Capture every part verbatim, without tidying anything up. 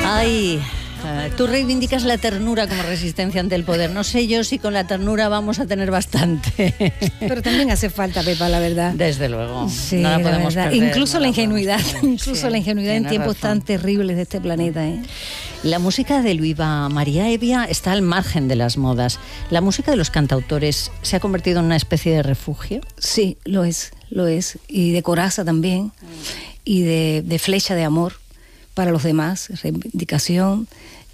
Ay, uh, tú reivindicas la ternura como resistencia ante el poder. No sé yo si con la ternura vamos a tener bastante. Pero también hace falta, Pepa, la verdad. Desde luego. Sí, no la la podemos verdad. perder. Incluso no la la ingenuidad, incluso sí, la ingenuidad en tiempos razón. tan terribles de este planeta, ¿eh? La música de Luiva María Evia está al margen de las modas. ¿La música de los cantautores se ha convertido en una especie de refugio? Sí, lo es, lo es. Y de coraza también, mm. y de, de flecha de amor para los demás, reivindicación,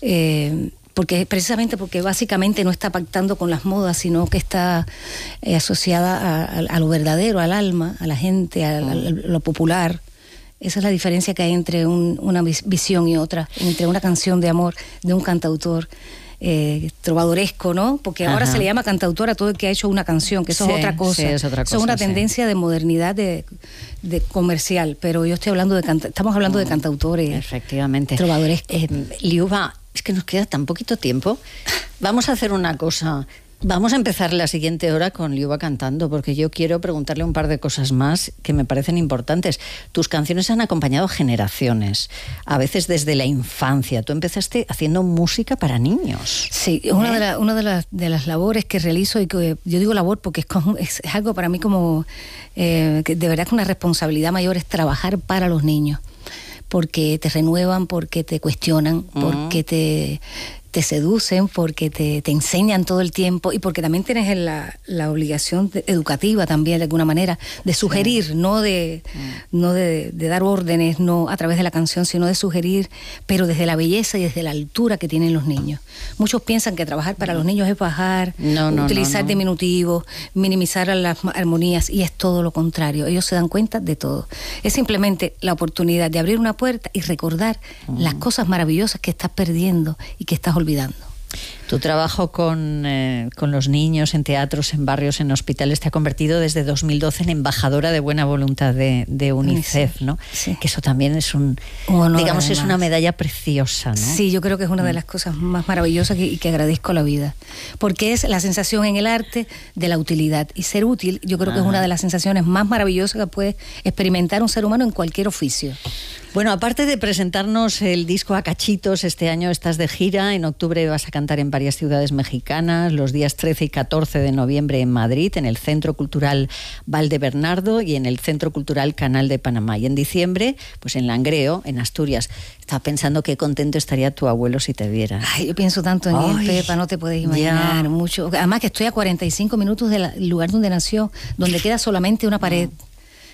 eh, porque precisamente porque básicamente no está pactando con las modas, sino que está eh, asociada a, a, a lo verdadero, al alma, a la gente, a, mm. a, a lo popular. Esa es la diferencia que hay entre un, una visión y otra, entre una canción de amor de un cantautor eh, trovadoresco, ¿no? Porque ahora Ajá. se le llama cantautor a todo el que ha hecho una canción, que eso sí, es otra cosa. Sí, es otra cosa. Eso es una sí. tendencia de modernidad de, de comercial, pero yo estoy hablando de canta, estamos hablando mm, de cantautores. Efectivamente. Trovadorescos. Eh, Liuba, es que nos queda tan poquito tiempo. Vamos a hacer una cosa. Vamos a empezar la siguiente hora con Liuba cantando, porque yo quiero preguntarle un par de cosas más que me parecen importantes. Tus canciones han acompañado generaciones, a veces desde la infancia. Tú empezaste haciendo música para niños. Sí, ¿Eh? una, de, la, una de, las, de las labores que realizo, y que yo digo labor porque es, como, es, es algo para mí como, eh, que de verdad que una responsabilidad mayor es trabajar para los niños, porque te renuevan, porque te cuestionan, uh-huh. porque te... te seducen, porque te, te enseñan todo el tiempo y porque también tienes la, la obligación de, educativa también de alguna manera, de sugerir, sí. no, de, mm. no de, de dar órdenes, no a través de la canción, sino de sugerir, pero desde la belleza y desde la altura que tienen los niños. Muchos piensan que trabajar para mm. los niños es bajar, no, no, utilizar no, no. diminutivos, minimizar las armonías, y es todo lo contrario. Ellos se dan cuenta de todo. Es simplemente la oportunidad de abrir una puerta y recordar mm. las cosas maravillosas que estás perdiendo y que estás olvidando. olvidando. Tu trabajo con, eh, con los niños en teatros, en barrios, en hospitales, te ha convertido desde dos mil doce en embajadora de buena voluntad de, de UNICEF, ¿no? Sí. Que eso también es un, un honor, digamos, además. Es una medalla preciosa, ¿no? Sí, yo creo que es una mm. de las cosas más maravillosas y que, que agradezco a la vida, porque es la sensación en el arte de la utilidad, y ser útil yo creo ah. que es una de las sensaciones más maravillosas que puede experimentar un ser humano en cualquier oficio. Bueno, aparte de presentarnos el disco a cachitos, este año estás de gira. En octubre vas a cantar en varias ciudades mexicanas, los días trece y catorce de noviembre en Madrid, en el Centro Cultural Valdebernardo y en el Centro Cultural Canal de Panamá. Y en diciembre, pues en Langreo, en Asturias. Estaba pensando qué contento estaría tu abuelo si te viera. Ay, yo pienso tanto en Ay, él, Pepa, no te puedes imaginar ya. mucho. Además que estoy a cuarenta y cinco minutos del lugar donde nació, donde queda solamente una pared. No.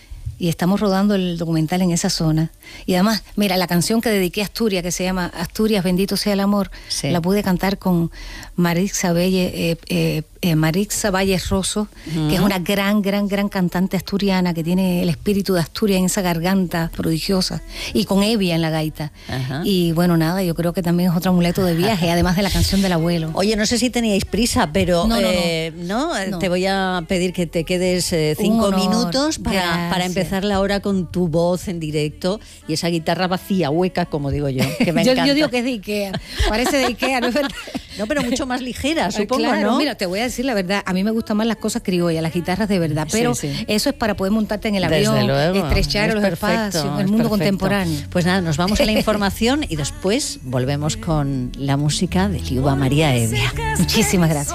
Y estamos rodando el documental en esa zona. Y además, mira, la canción que dediqué a Asturias, que se llama Asturias, bendito sea el amor, sí. la pude cantar con Marixa Valle, eh, eh, eh, Marixa Valles Rosso, uh-huh. que es una gran, gran, gran cantante asturiana, que tiene el espíritu de Asturias en esa garganta prodigiosa, y con Evia en la gaita. Uh-huh. Y bueno, nada, yo creo que también es otro amuleto de viaje, además de la canción del abuelo. Oye, no sé si teníais prisa, pero no, no, eh, no. ¿no? no. te voy a pedir que te quedes eh, cinco minutos para, para empezar la hora con tu voz en directo y esa guitarra vacía, hueca, como digo yo, que me yo, encanta. Yo digo que es de Ikea, parece de Ikea, ¿no es verdad? No, pero mucho más ligera, supongo, claro, ¿no? Mira, te voy a decir la verdad, a mí me gustan más las cosas criollas, las guitarras de verdad, pero sí, sí. eso es para poder montarte en el avión, Desde luego, estrechar es los perfecto, espacios, el mundo perfecto. contemporáneo. Pues nada, nos vamos a la información y después volvemos con la música de Liuba María Evia. Muchísimas gracias.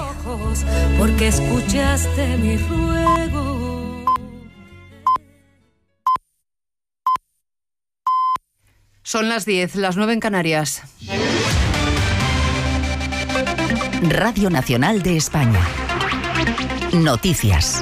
Porque escuchaste mi ruego. Son las diez, las nueve en Canarias. Radio Nacional de España. Noticias.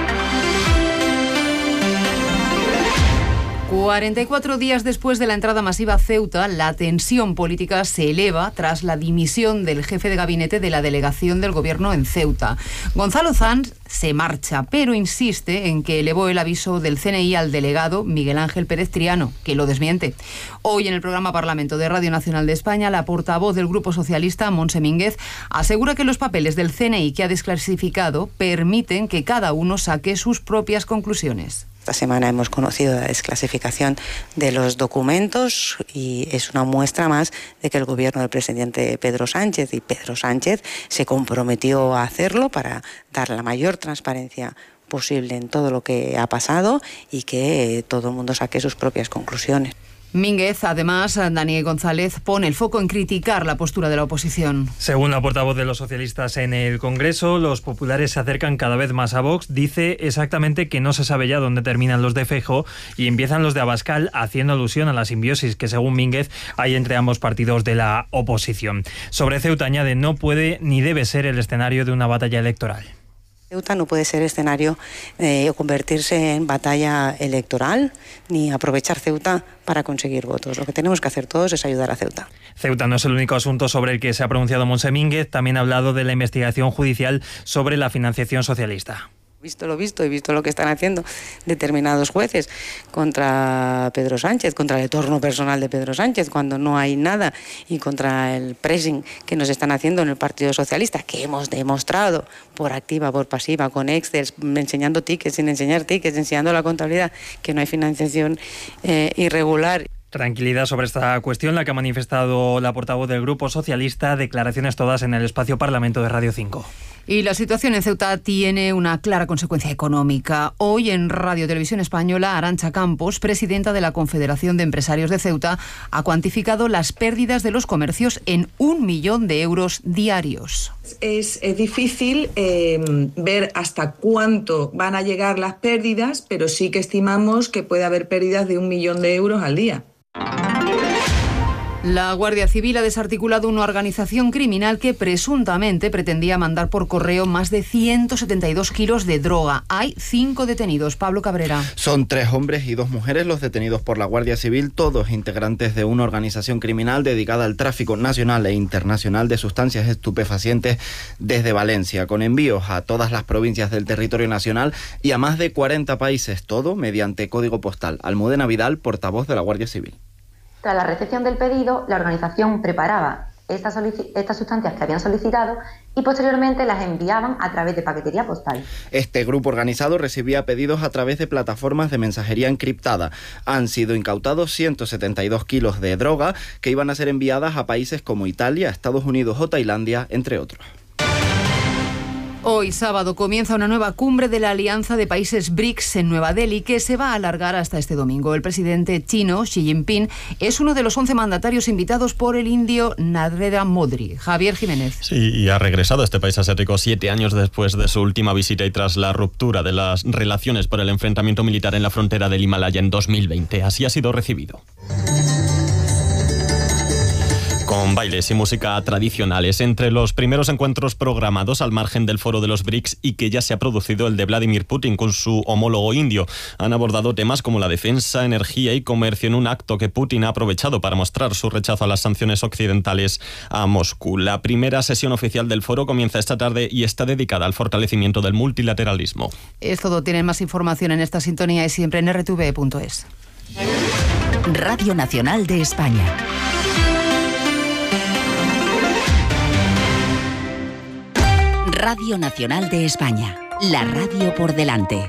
cuarenta y cuatro días después de la entrada masiva a Ceuta, la tensión política se eleva tras la dimisión del jefe de gabinete de la delegación del gobierno en Ceuta. Gonzalo Sanz se marcha, pero insiste en que elevó el aviso del C N I al delegado Miguel Ángel Pérez Triano, que lo desmiente. Hoy en el programa Parlamento de Radio Nacional de España, la portavoz del Grupo Socialista, Montse Mínguez, asegura que los papeles del C N I que ha desclasificado permiten que cada uno saque sus propias conclusiones. Esta semana hemos conocido la desclasificación de los documentos y es una muestra más de que el gobierno del presidente Pedro Sánchez y Pedro Sánchez se comprometió a hacerlo para dar la mayor transparencia posible en todo lo que ha pasado y que todo el mundo saque sus propias conclusiones. Mínguez, además, Dani González pone el foco en criticar la postura de la oposición. Según la portavoz de los socialistas en el Congreso, los populares se acercan cada vez más a Vox. Dice exactamente que no se sabe ya dónde terminan los de Feijóo y empiezan los de Abascal, haciendo alusión a la simbiosis que, según Mínguez, hay entre ambos partidos de la oposición. Sobre Ceuta añade, no puede ni debe ser el escenario de una batalla electoral. Ceuta no puede ser escenario eh, o convertirse en batalla electoral, ni aprovechar Ceuta para conseguir votos. Lo que tenemos que hacer todos es ayudar a Ceuta. Ceuta no es el único asunto sobre el que se ha pronunciado Montse Mínguez, también ha hablado de la investigación judicial sobre la financiación socialista. Visto lo visto, he visto lo que están haciendo determinados jueces contra Pedro Sánchez, contra el entorno personal de Pedro Sánchez, cuando no hay nada, y contra el pressing que nos están haciendo en el Partido Socialista, que hemos demostrado por activa, por pasiva, con Excel, enseñando tickets, sin enseñar tickets, enseñando la contabilidad, que no hay financiación eh, irregular. Tranquilidad sobre esta cuestión, la que ha manifestado la portavoz del Grupo Socialista, declaraciones todas en el espacio Parlamento de Radio cinco. Y la situación en Ceuta tiene una clara consecuencia económica. Hoy en Radio Televisión Española, Arantxa Campos, presidenta de la Confederación de Empresarios de Ceuta, ha cuantificado las pérdidas de los comercios en un millón de euros diarios. Es, es difícil eh, ver hasta cuánto van a llegar las pérdidas, pero sí que estimamos que puede haber pérdidas de un millón de euros al día. La Guardia Civil ha desarticulado una organización criminal que presuntamente pretendía mandar por correo más de ciento setenta y dos kilos de droga. Hay cinco detenidos. Pablo Cabrera. Son tres hombres y dos mujeres los detenidos por la Guardia Civil, todos integrantes de una organización criminal dedicada al tráfico nacional e internacional de sustancias estupefacientes desde Valencia, con envíos a todas las provincias del territorio nacional y a más de cuarenta países, todo mediante código postal. Almudena Vidal, portavoz de la Guardia Civil. Tras la recepción del pedido, la organización preparaba estas, estas sustancias que habían solicitado y posteriormente las enviaban a través de paquetería postal. Este grupo organizado recibía pedidos a través de plataformas de mensajería encriptada. Han sido incautados ciento setenta y dos kilos de droga que iban a ser enviadas a países como Italia, Estados Unidos o Tailandia, entre otros. Hoy, sábado, comienza una nueva cumbre de la Alianza de Países B R I C S en Nueva Delhi, que se va a alargar hasta este domingo. El presidente chino, Xi Jinping, es uno de los once mandatarios invitados por el indio Narendra Modi. Javier Jiménez. Sí, y ha regresado a este país asiático siete años después de su última visita y tras la ruptura de las relaciones por el enfrentamiento militar en la frontera del Himalaya en dos mil veinte. Así ha sido recibido. Con bailes y música tradicionales. Entre los primeros encuentros programados al margen del foro de los B R I C S y que ya se ha producido el de Vladimir Putin con su homólogo indio, han abordado temas como la defensa, energía y comercio en un acto que Putin ha aprovechado para mostrar su rechazo a las sanciones occidentales a Moscú. La primera sesión oficial del foro comienza esta tarde y está dedicada al fortalecimiento del multilateralismo. Es todo. Tienen más información en esta sintonía y siempre en erre te ve punto es. Radio Nacional de España. Radio Nacional de España, la radio por delante.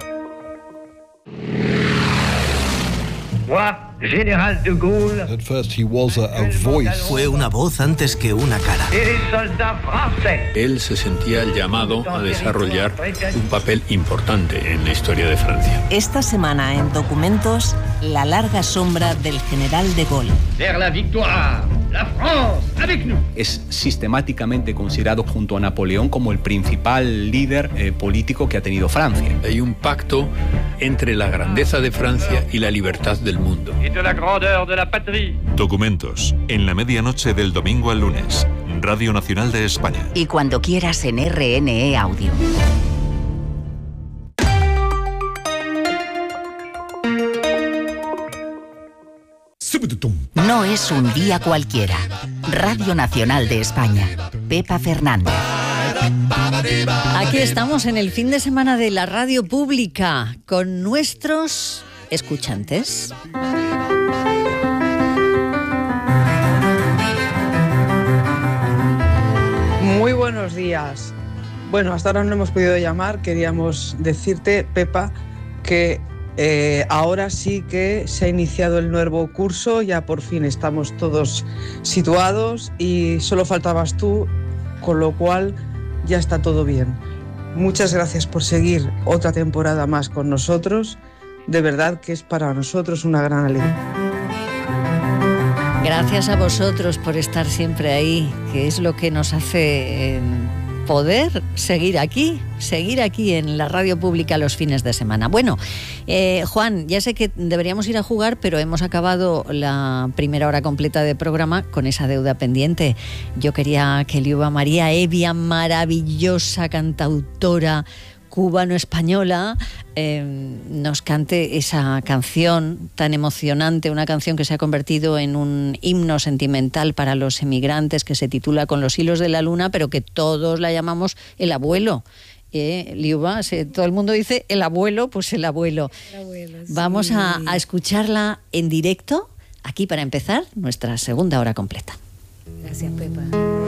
General de Gaulle. At first he was a, a voice. Fue una voz antes que una cara. Él se sentía llamado a desarrollar un papel importante en la historia de Francia. Esta semana en Documentos, la larga sombra del general de Gaulle. Vers la victoire, la France, avec nous. Es sistemáticamente considerado junto a Napoleón como el principal líder eh, político que ha tenido Francia. Hay un pacto entre la grandeza de Francia y la libertad del mundo. De la grandeur de la patrie. Documentos, en la medianoche del domingo al lunes. Radio Nacional de España. Y cuando quieras en R N E Audio. No es un día cualquiera. Radio Nacional de España. Pepa Fernández. Aquí estamos en el fin de semana de la radio pública con nuestros escuchantes. Muy buenos días. Bueno, hasta ahora no hemos podido llamar. Queríamos decirte, Pepa, que eh, ahora sí que se ha iniciado el nuevo curso. Ya por fin estamos todos situados y solo faltabas tú, con lo cual ya está todo bien. Muchas gracias por seguir otra temporada más con nosotros. De verdad que es para nosotros una gran alegría. Gracias a vosotros por estar siempre ahí, que es lo que nos hace eh, poder seguir aquí, seguir aquí en la radio pública los fines de semana. Bueno, eh, Juan, ya sé que deberíamos ir a jugar, pero hemos acabado la primera hora completa de programa con esa deuda pendiente. Yo quería que Liuba María Hevia, maravillosa cantautora cubano-española, eh, nos cante esa canción tan emocionante, una canción que se ha convertido en un himno sentimental para los emigrantes, que se titula Con los hilos de la luna, pero que todos la llamamos El abuelo. Eh, Liuba, si todo el mundo dice El abuelo, pues El abuelo. El abuelo, sí. Vamos a, a escucharla en directo, aquí para empezar nuestra segunda hora completa. Gracias, Pepa.